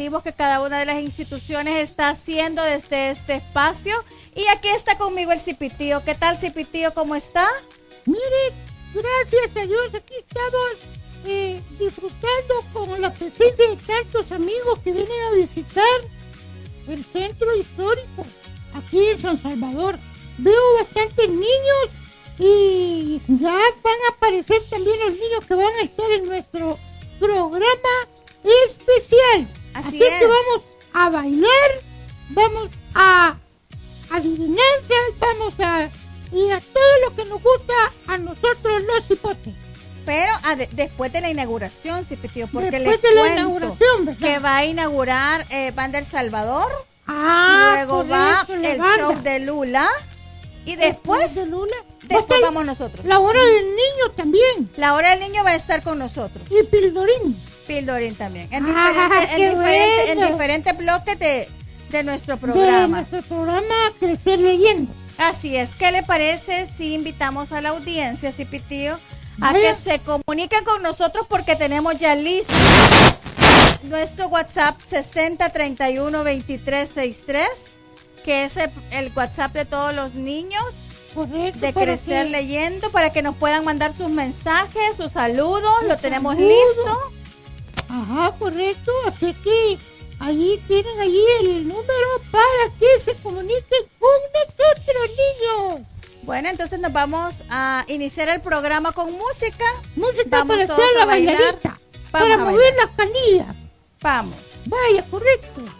operativos que cada una de las instituciones está haciendo desde este espacio. Y aquí está conmigo el Cipitío. ¿Qué tal, Cipitío? ¿Cómo está? Mire, gracias a Dios, aquí estamos disfrutando con la presencia de tantos amigos que vienen a visitar el centro histórico aquí en San Salvador. Veo bastantes niños y ya van a aparecer también los niños que van a estar en nuestro programa especial. Así es. Que vamos a bailar, vamos a adivinanzas, y a todo lo que nos gusta a nosotros los hipotes. Pero después de la inauguración, Cipitío, porque después de la inauguración, ¿verdad? Que va a inaugurar Banda El Salvador. Luego va el show de Lula. Y después vamos nosotros. La hora del niño también. La hora del niño va a estar con nosotros. Y Pildorín. Pildorín también. En diferentes bloques de nuestro programa. De nuestro programa Crecer Leyendo. Así es. ¿Qué le parece si invitamos a la audiencia, Cipitío, a que se comuniquen con nosotros porque tenemos ya listo nuestro WhatsApp 60312363, que es el WhatsApp de todos los niños? Correcto, de Crecer Leyendo, para que nos puedan mandar sus mensajes, sus saludos. Lo tenemos listo. Ajá, correcto. Así que ahí tienen el número para que se comuniquen con nosotros, niños. Bueno, entonces nos vamos a iniciar el programa con música. Música para hacer la bailarita, para mover las canillas. Vamos. Vaya, correcto.